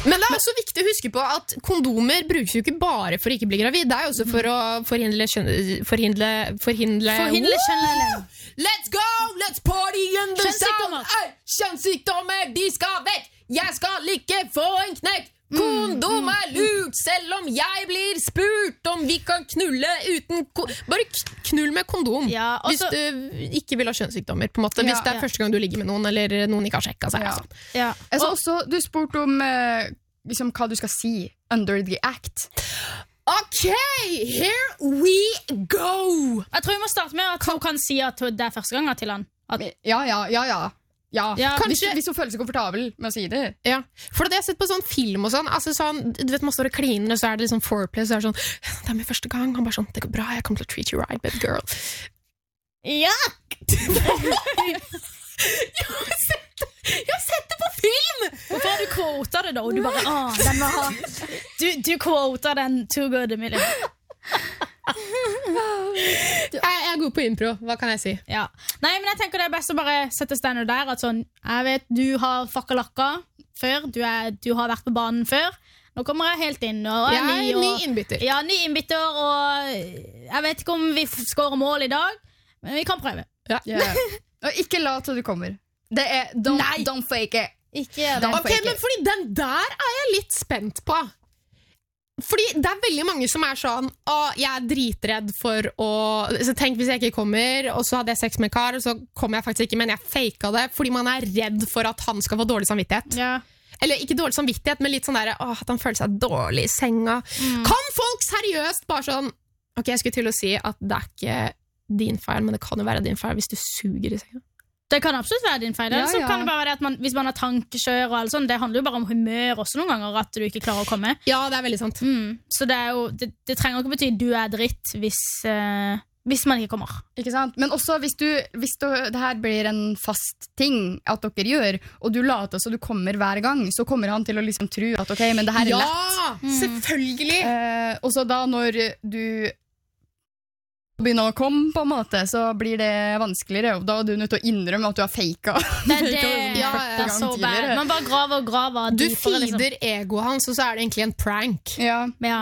Men det også viktig å huske på at kondomer brukes jo ikke bare for å ikke bli gravid. Det jo også for å forhindre Let's go! Let's party in the sound! Kjønnssykdommer, de skal vekk! Jeg skal ikke få en knekk! Kondom lurt, selv om jeg blir spurt om vi kan knulle uten bare knull med kondom. Ja, også, hvis du ikke vil ha kjønnssykdommer, på en måte. Hvis det første gang du ligger med noen, eller noen ikke har sjekket seg. Også, du spurte om liksom, hva du skal si under the act. Ok, here we go! Jeg tror vi må starte med at hun kan si at det første gangen til han. Ja, hvis hun føler seg komfortabel med å si det. Ja, for det har jeg sett på sånn film og sånn, altså sånn, du vet, man står og kliner, og så det liksom foreplay, så det sånn, det min første gang, han bare sånn, det går bra, jeg kommer til å treat you right, baby girl. Ja! Jeg har sett det på film! Hvorfor har du quotet det da? Og du bare, den må ha... Du quotet den too good, Emilie. Jeg er god på impro, hva kan jeg si? Ja. Nei, men jeg tenker det best å bare sette standard der, at sånn, jeg vet du har fakkelakka før, du har vært på banen før, nå kommer jeg helt inn, og jeg er ny innbytter. Ja, ny innbytter, og jeg vet ikke om vi skårer mål i dag, men vi kan prøve. Og ikke la til du kommer. Det don't fake it. Ikke ok, men fordi den der jeg litt spent på. Fordi det veldig mange som sånn jeg dritredd for å så tenk hvis jeg ikke kommer, og så hadde jeg sex med en kar, og så kommer jeg faktisk ikke, men jeg faket det fordi man redd for at han skal få dårlig samvittighet. Eller ikke dårlig samvittighet, men litt sånn der at han føler seg dårlig i senga. Kan folk seriøst bare sånn ok, jeg skulle til å si at det ikke din feil, men det kan jo være din feil hvis du suger i senga. Det kan absolutt være din feil. Så kan det bare være at hvis man har tankekjør og alt sånt, det handler jo bare om humør også noen ganger, at du ikke klarer å komme. Ja, det veldig sant. Så det jo, det trenger ikke bety du dritt hvis man ikke kommer. Ikke sant? Men også hvis det her blir en fast ting at dere gjør, og du later så du kommer hver gang, så kommer han til å liksom tro at ok, men det her lett. Ja, selvfølgelig! Og så da når du begynner å komme på en måte, så blir det vanskeligere, og da du nødt til å innrømme at du har faket. Det er så bad. Man bare graver du feeder egoet hans, og så det egentlig en prank. Ja,